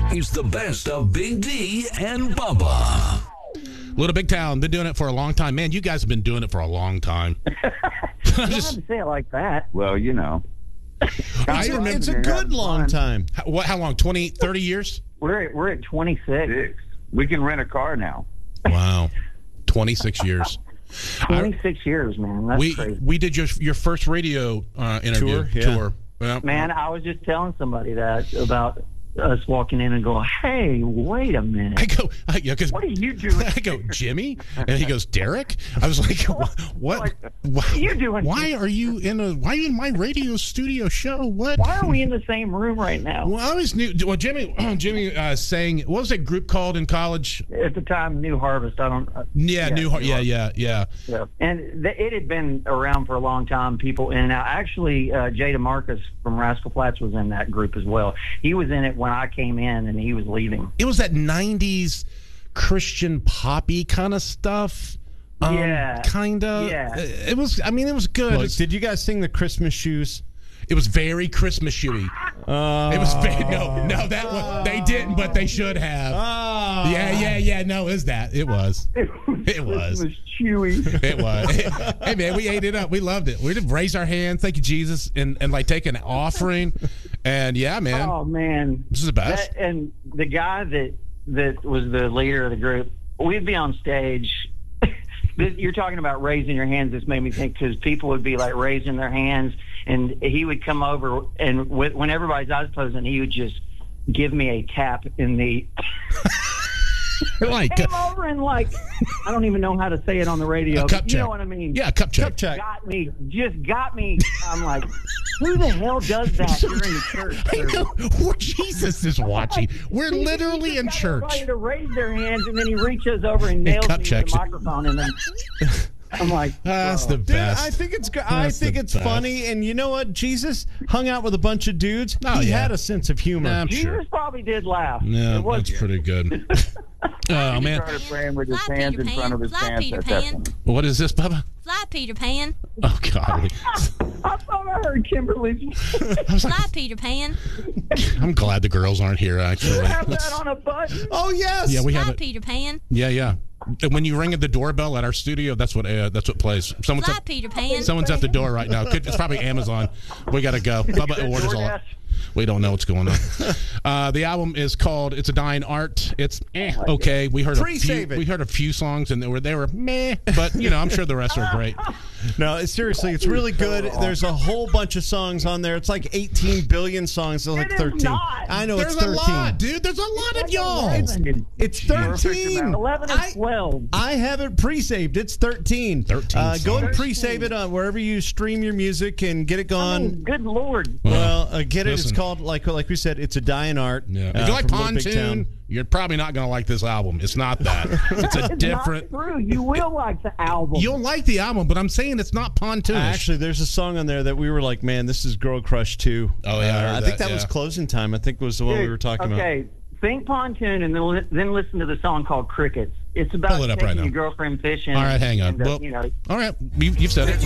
It's the best of Big D and Bubba. Little Big Town, been doing it for a long time. Man, you guys have been doing it for a long time. You don't have to say it like that. Well, you know. It's a good long time. How long? 20, 30 years? We're at 26. We can rent a car now. Wow. 26 years. 26 years, man. That's crazy. We did your first radio interview. Tour. Yeah. Man, I was just telling somebody that about us walking in and going, hey, wait a minute. I go, what are you doing? I go, Jimmy? And he goes, Derek? I was like, what are you doing? Why are you in my radio studio show? What? Why are we in the same room right now? Well, I always knew. Well, Jimmy sang. What was that group called in college? At the time, New Harvest. New Harvest. Yeah. And it had been around for a long time. People in and out. Actually, Jay DeMarcus from Rascal Flatts was in that group as well. He was in it when I came in, and he was leaving. It was that 90s Christian poppy kind of stuff. Kind of. Yeah. It was good. Look, did you guys sing the Christmas Shoes? It was very Christmas shoey. It was no, that one they didn't, but they should have. Yeah. No, is that? It was. It was. Christmas chewy. It was. Hey man, we ate it up. We loved it. We did raise our hands, thank you Jesus, and like take an offering. And yeah, man. Oh man, this is the best. And the guy that was the leader of the group, we'd be on stage. You're talking about raising your hands. This made me think because people would be like raising their hands, and he would come over, and when everybody's eyes closed, and he would just give me a tap in the. Like, came over and like, I don't even know how to say it on the radio. A cup but check. You know what I mean? Yeah, cup check. Got me. I'm like, who the hell does that during the church? I know. Jesus is watching. We're literally in church. Everybody to raise their hands, and then he reaches over and nails me with the microphone, and then. I'm like, that's the best. Dude, I think it's funny, and you know what? Jesus hung out with a bunch of dudes. He had a sense of humor. I'm Jesus sure. probably did laugh. No, that's pretty good. Oh man! He started praying with his hands in front of his pants at that point. What is this, Bubba? Fly, Peter Pan. Oh God! I thought I heard Kimberly. Fly, Peter Pan. I'm glad the girls aren't here. Actually, you have that on a button. Oh yes. Yeah, we Fly, have it. Peter Pan. Yeah. And when you ring at the doorbell at our studio, that's what plays. Fly, Peter Pan. Someone's at the door right now. It's probably Amazon. We got to go. Bubba orders a lot. We don't know what's going on. The album is called "It's a Dying Art." It's okay. We heard a few songs and they were meh, but I'm sure the rest are great. No, seriously, it's really good. There's a whole bunch of songs on there. It's like 18 billion songs. There's like 13. I know there's it's 13. a lot, dude. There's a lot of y'all. It's 13. 11 and 12. I have it pre-saved. It's 13. 13. Go and pre-save it on wherever you stream your music and get it gone. Good Lord. Well, get it. It's called like we said. It's a Dying Art. Yeah. If you like Pontoon, you're probably not going to like this album. It's not that. It's a different. Not true. You will like the album. You'll like the album, but I'm saying it's not Pontoon. Actually, there's a song on there that we were like, man, this is Girl Crush 2. Oh yeah, I think that was Closing Time. I think was the one we were talking about. Okay, think Pontoon and then listen to the song called Crickets. It's about taking your girlfriend fishing. All right, hang on. And, all right, you've said it.